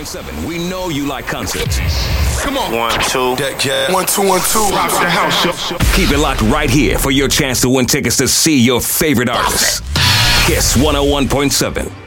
101.7. We know you like concerts. Come on. 1, 2. That cat. 1, 2, 1, 2. Rock the house. Keep it locked right here for your chance to win tickets to see your favorite artists. Kiss 101.7.